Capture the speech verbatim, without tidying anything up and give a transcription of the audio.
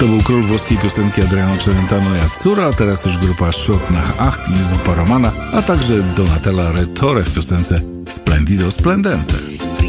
To był król włoskiej piosenki Adriano Celentano i Azzurra, a teraz już grupa Schott nach acht i Zupa Romana, a także Donatella Retore w piosence Splendido Splendente.